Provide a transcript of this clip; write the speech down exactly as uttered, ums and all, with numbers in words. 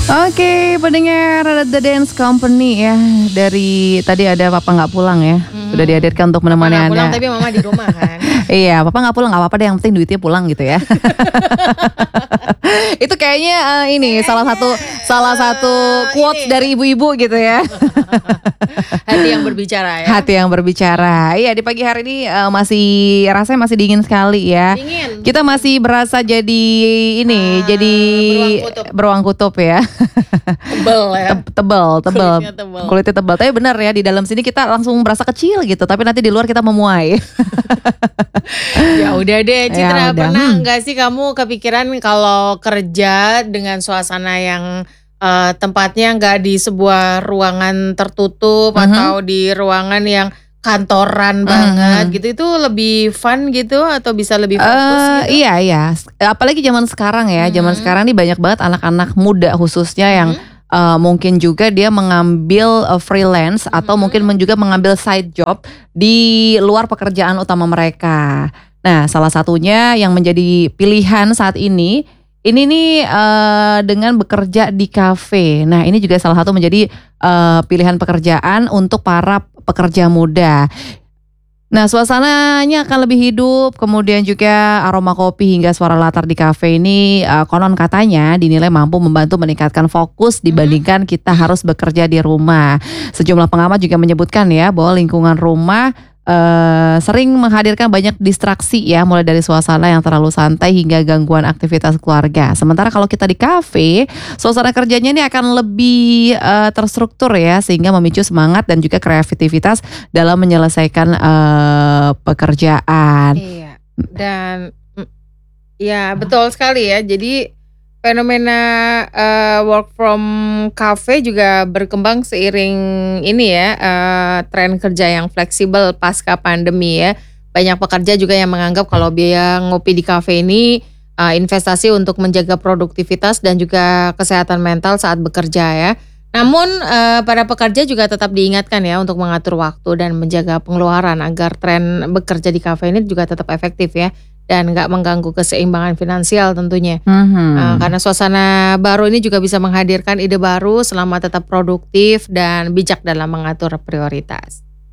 Oke, pendengar The Dance Company ya. Dari tadi ada Papa nggak pulang ya. Hmm. Sudah dihadirkan untuk menemani Papa nggak Anda. pulang tapi Mama di rumah kan. Iya, Papa nggak pulang nggak apa-apa deh, yang penting duitnya pulang gitu ya. Itu kayaknya uh, ini Kayaknya, salah satu salah satu uh, quotes ini. dari ibu-ibu gitu ya. Hati yang berbicara ya. Hati yang berbicara. Iya, di pagi hari ini uh, masih rasanya masih dingin sekali ya. Dingin. Kita masih berasa jadi ini, Ah, jadi beruang kutub. beruang kutub ya. Tebel ya. Te- tebel, tebel. Kulitnya tebel. Kulitnya tebal. Tapi benar ya, di dalam sini kita langsung berasa kecil gitu, tapi nanti di luar kita memuai. Ya udah deh, Ya Citra, udah. pernah Hmm. nggak sih kamu kepikiran kalau kerja dengan suasana yang eh, tempatnya nggak di sebuah ruangan tertutup Mhm. atau di ruangan yang kantoran Mhm. banget gitu, itu lebih fun gitu atau bisa lebih fokus Eh, gitu? iya iya, apalagi zaman sekarang ya, zaman Mhm. sekarang nih banyak banget anak-anak muda khususnya yang Mhm. eh, mungkin juga dia mengambil eh, freelance atau Mhm. mungkin men- juga mengambil side job di luar pekerjaan utama mereka. Nah, salah satunya yang menjadi pilihan saat ini, ini nih eh, dengan bekerja di kafe. Nah, ini juga salah satu menjadi eh, pilihan pekerjaan untuk para pekerja muda. Nah, suasananya akan lebih hidup, kemudian juga aroma kopi hingga suara latar di kafe ini eh, konon katanya dinilai mampu membantu meningkatkan fokus dibandingkan kita harus bekerja di rumah. Sejumlah pengamat juga menyebutkan ya bahwa lingkungan rumah eh, sering menghadirkan banyak distraksi ya, mulai dari suasana yang terlalu santai hingga gangguan aktivitas keluarga. Sementara kalau kita di kafe, suasana kerjanya ini akan lebih eh, terstruktur ya, sehingga memicu semangat dan juga kreativitas dalam menyelesaikan eh, pekerjaan. Iya. Dan mm, ya betul sekali ya. Jadi fenomena eh, work from cafe juga berkembang seiring ini ya, eh, tren kerja yang fleksibel pasca pandemi ya. Banyak pekerja juga yang menganggap kalau biaya ngopi di kafe ini eh, investasi untuk menjaga produktivitas dan juga kesehatan mental saat bekerja ya. Namun eh, para pekerja juga tetap diingatkan ya untuk mengatur waktu dan menjaga pengeluaran agar tren bekerja di kafe ini juga tetap efektif ya, dan nggak mengganggu keseimbangan finansial tentunya. Mhm. Uh, karena suasana baru ini juga bisa menghadirkan ide baru selama tetap produktif dan bijak dalam mengatur prioritas.